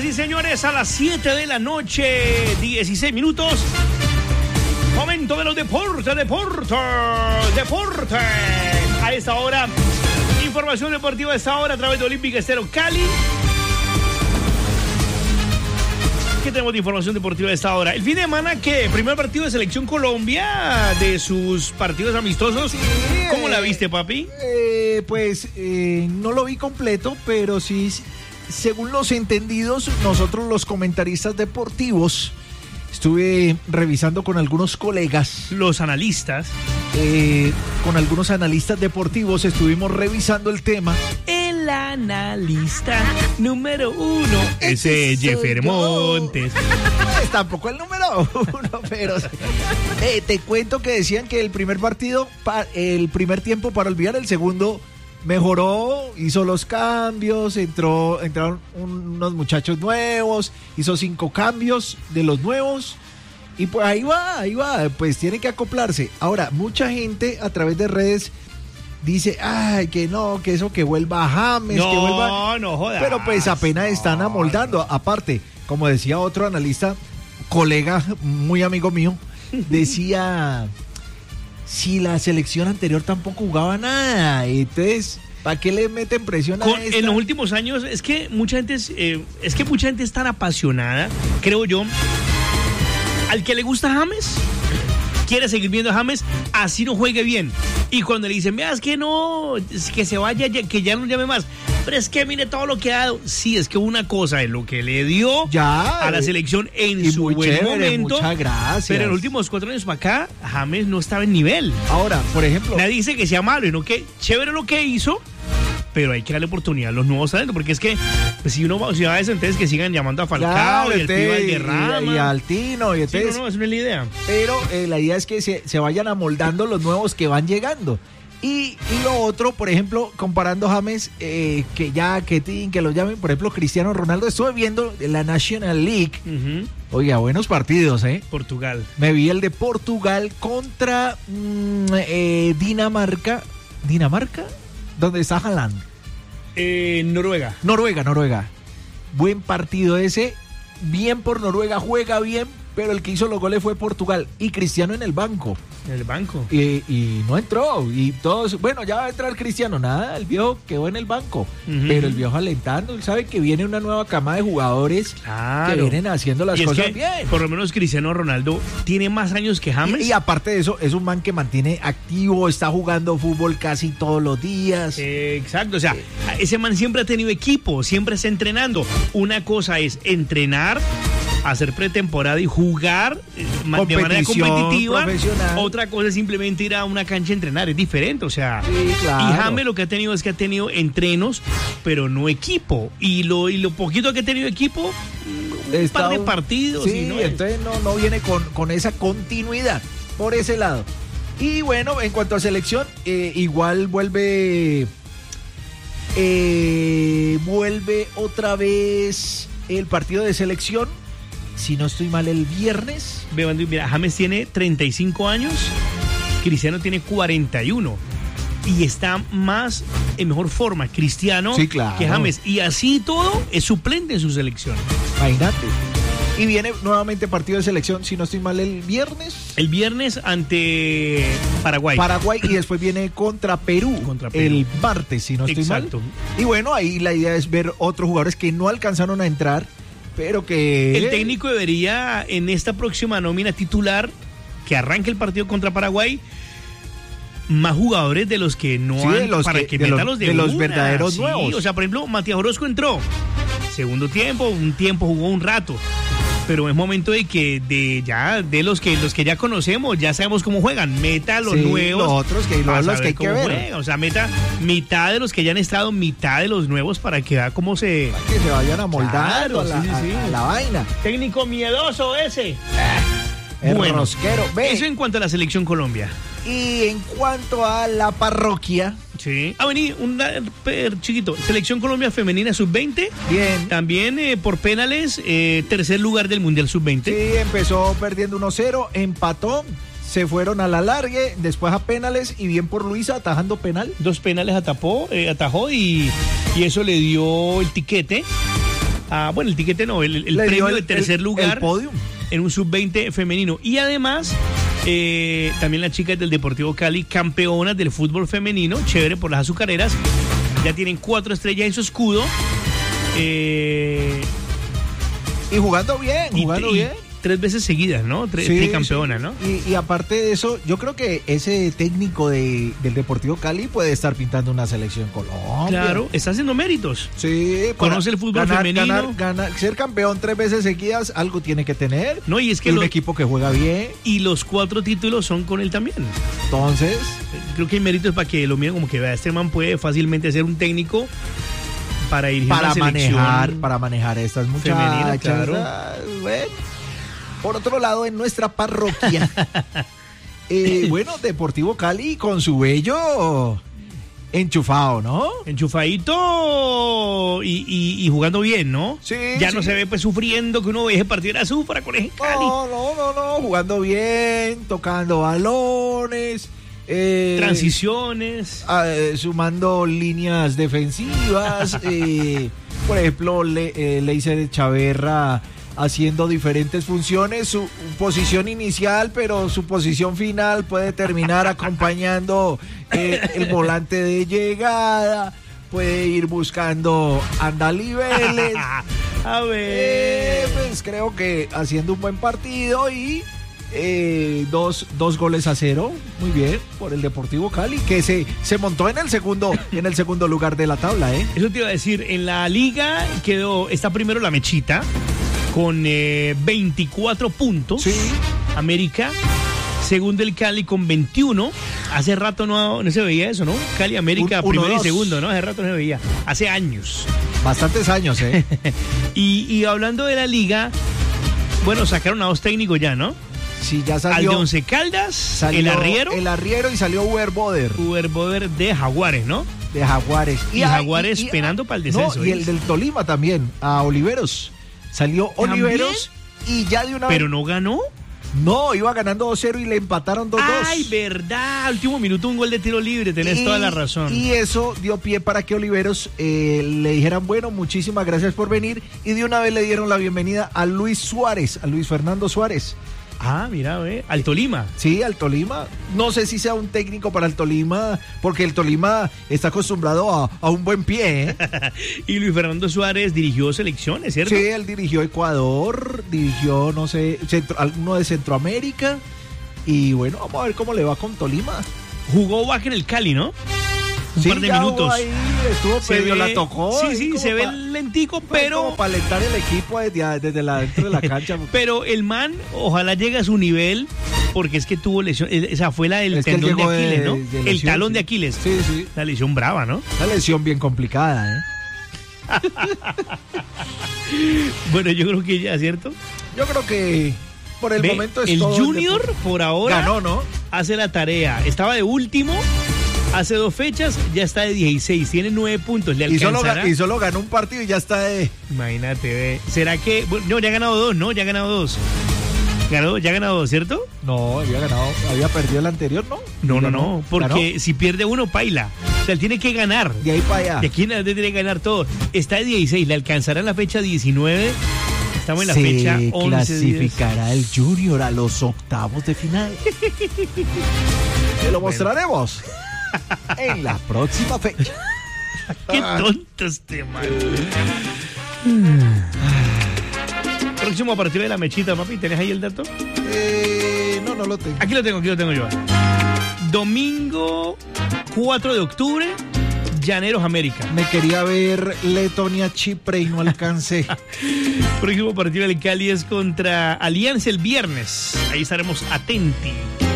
Señoras y señores, a las 7 de la noche, 16 minutos. Momento de los deportes. A esta hora, información deportiva a esta hora a través de Olímpica Estéreo Cali. ¿Qué tenemos de información deportiva a esta hora? El fin de semana, ¿qué? Primer partido de Selección Colombia de sus partidos amistosos. Sí, ¿cómo la viste, papi? No lo vi completo, pero sí, según los entendidos, nosotros los comentaristas deportivos, estuve revisando con algunos colegas. Los analistas. Con algunos analistas deportivos estuvimos revisando el tema. El analista número 1. Ese Jeffer Montes. Pues tampoco el número 1, pero te cuento que decían que el primer tiempo para olvidar, el segundo mejoró, hizo los cambios, entraron unos muchachos nuevos, hizo 5 cambios de los nuevos. Y pues ahí va, pues tiene que acoplarse. Ahora, mucha gente a través de redes dice, ay, que no, que eso que vuelva a James, no, que vuelva... No jodas. Pero pues apenas están amoldando. Aparte, como decía otro analista, colega, muy amigo mío, decía, si la selección anterior tampoco jugaba nada, entonces... ¿Para qué le meten presión a esta? En los últimos años, es que mucha gente es tan apasionada, creo yo. Al que le gusta James, quiere seguir viendo a James, así no juegue bien. Y cuando le dicen, vea, es que no, que se vaya, que ya no llame más. Pero es que mire todo lo que ha dado. Sí, es que una cosa es lo que le dio a la selección en su buen momento. Muchas gracias. Pero en los últimos 4 años para acá, James no estaba en nivel. Ahora, por ejemplo... Nadie dice que sea malo, sino que chévere lo que hizo, pero hay que darle oportunidad a los nuevos talentos, porque es que pues, si va a eso, entonces que sigan llamando a Falcao, y al Pibe Valderrama y al Tino, y entonces, sí, no, eso no es la idea. Pero la idea es que se vayan amoldando los nuevos que van llegando. Y lo otro, por ejemplo, comparando James, que lo llamen, por ejemplo, Cristiano Ronaldo, estuve viendo la National League. Oiga, buenos partidos, Portugal. Me vi el de Portugal contra Dinamarca. ¿Dinamarca? ¿Dónde está Haaland? Noruega. Buen partido ese. Bien por Noruega, juega bien, pero el que hizo los goles fue Portugal. Y Cristiano en el banco. Y no entró. Y todos, bueno, ya va a entrar Cristiano. Nada, el viejo quedó en el banco. Pero el viejo alentando. Él sabe que viene una nueva cama de jugadores que vienen haciendo las cosas bien. Por lo menos Cristiano Ronaldo tiene más años que James. Y aparte de eso, es un man que mantiene activo, está jugando fútbol casi todos los días. Exacto, o sea, ese man siempre ha tenido equipo, siempre está entrenando. Una cosa es entrenar, hacer pretemporada y jugar de manera competitiva. Otra cosa es simplemente ir a una cancha a entrenar, es diferente, o sea. Sí, claro. Y James lo que ha tenido es que ha tenido entrenos, pero no equipo. Y lo poquito que ha tenido equipo, un par de partidos. Sí, entonces no viene con esa continuidad por ese lado. Y bueno, en cuanto a selección, igual vuelve otra vez el partido de selección. Si no estoy mal, el viernes. Mira, James tiene 35 años, Cristiano tiene 41 y está más en mejor forma Cristiano que James. Y así todo es suplente en su selección. Imagínate. Y viene nuevamente partido de selección, si no estoy mal, el viernes. El viernes ante Paraguay. Y después viene contra Perú. El martes, si no estoy mal. Y bueno, ahí la idea es ver otros jugadores que no alcanzaron a entrar, pero que... El técnico debería, en esta próxima nómina titular, que arranque el partido contra Paraguay, más jugadores de los que no han... De los verdaderos nuevos. O sea, por ejemplo, Matías Orozco entró. Segundo tiempo, un tiempo jugó un rato. Pero es momento de que de los que ya conocemos, ya sabemos cómo juegan. Meta a los nuevos. Los otros que hay que ver. Juegan. O sea, meta mitad de los que ya han estado, mitad de los nuevos para que vea cómo se... Para que se vayan amoldando a la vaina. Técnico miedoso ese. Bueno, rosquero. Eso en cuanto a la selección Colombia. Y en cuanto a la parroquia... Sí. Vení, un chiquito. Selección Colombia Femenina Sub-20. Bien. También por penales, tercer lugar del Mundial Sub-20. Sí, empezó perdiendo 1-0, empató, se fueron a la largue, después a penales y bien por Luisa atajando penal. 2 penales atajó y eso le dio el tiquete bueno, el tiquete no, el Le dio premio de tercer lugar el podium. en un sub-20 femenino. Y además, también las chicas del Deportivo Cali, campeonas del fútbol femenino, chévere por las azucareras, ya tienen 4 estrellas en su escudo. Y jugando bien, bien. 3 veces seguidas, ¿no? Tricampeona, sí. ¿no? Y aparte de eso, yo creo que ese técnico del Deportivo Cali puede estar pintando una selección Colombia. Claro, está haciendo méritos. Sí. Conoce el fútbol femenino. Ganar, ser campeón 3 veces seguidas, algo tiene que tener. No, y es que un equipo que juega bien. Y los 4 títulos son con él también. Entonces, creo que hay méritos para que lo miren como que vea, este man puede fácilmente ser un técnico para dirigir una selección para manejar estas muchachas. Femenina, claro. Bueno. Por otro lado, en nuestra parroquia, bueno, Deportivo Cali con su bello enchufado, ¿no? Enchufadito y jugando bien, ¿no? Sí. Ya no se ve pues sufriendo que uno deje partir a su para Colegio Cali. No, jugando bien, tocando balones. Transiciones. Sumando líneas defensivas. Por ejemplo, Leiser Chaverra haciendo diferentes funciones, su posición inicial, pero su posición final puede terminar acompañando el volante de llegada, puede ir buscando andaliveles. A ver. Pues creo que haciendo un buen partido y 2-0, muy bien, por el Deportivo Cali, que se montó en el segundo lugar de la tabla, Eso te iba a decir, en la liga está primero la Mechita con 24 puntos. Sí. América, segundo el Cali con 21. Hace rato no se veía eso, ¿no? Cali, América, primero y segundo, ¿no? Hace rato no se veía. Hace años. Bastantes años, y hablando de la liga, bueno, sacaron a 2 técnicos ya, ¿no? Sí, ya salió. Al de Once Caldas, el Arriero. El Arriero y salió Uber Boder de Jaguares, ¿no? De Jaguares. Y Jaguares penando para el descenso. No, y el del Tolima también, a Oliveros. Salió Oliveros y ya de una vez. ¿Pero no ganó? No, iba ganando 2-0 y le empataron 2-2. Ay, verdad, último minuto un gol de tiro libre, tenés toda la razón. Y eso dio pie para que Oliveros le dijeran, bueno, muchísimas gracias por venir, y de una vez le dieron la bienvenida a Luis Fernando Suárez. Ah, mira, al Tolima. Sí, al Tolima. No sé si sea un técnico para el Tolima, porque el Tolima está acostumbrado a un buen pie. Y Luis Fernando Suárez dirigió selecciones, ¿cierto? Sí, él dirigió Ecuador, dirigió, no sé, alguno de Centroamérica. Y bueno, vamos a ver cómo le va con Tolima. Jugó baja en el Cali, ¿no? Un par de minutos. Ahí, estuvo medio, la tocó. Sí, se ve lentico, pero como para alentar el equipo desde dentro de la cancha. Pero el man, ojalá llegue a su nivel, porque es que tuvo lesión. Esa fue la del tendón de Aquiles, ¿no? Lesión, el talón de Aquiles. Sí. La lesión brava, ¿no? Una lesión bien complicada, Bueno, yo creo que ya, ¿cierto? Yo creo que por el momento es el todo. Junior, por ahora, ganó, ¿no? Hace la tarea. Estaba de último. Hace 2 fechas ya está de 16, tiene 9 puntos. ¿Le alcanzará? Y solo ganó un partido y ya está de... Imagínate, ¿será que...? Bueno, no, ya ha ganado 2, ¿no? Ya ha ganado 2. Ya ha ganado 2, ¿cierto? No, había perdido el anterior, ¿no? No, porque ¿ganó? Si pierde uno, paila. O sea, él tiene que ganar. De ahí para allá. De aquí en adelante tiene que ganar todo. Está de 16, ¿le alcanzará la fecha 19? Estamos en la fecha 11. Clasificará el Junior a los octavos de final. Te lo mostraremos en la próxima fecha. Qué tonto este man. Próximo partido de la Mechita, papi. ¿Tenés ahí el dato? No lo tengo. Aquí lo tengo yo. Domingo 4 de octubre, Llaneros América. Me quería ver Letonia-Chipre y no alcancé. Próximo partido del Cali es contra Alianza el viernes. Ahí estaremos atentos.